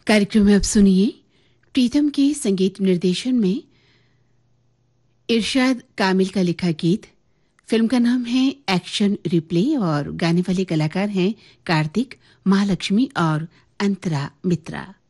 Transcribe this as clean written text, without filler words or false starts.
कार्यक्रम में अब सुनिए प्रीतम के संगीत निर्देशन में इरशाद कामिल का लिखा गीत। फिल्म का नाम है एक्शन रिप्ले और गाने वाले कलाकार हैं कार्तिक, महालक्ष्मी और अंतरा मित्रा।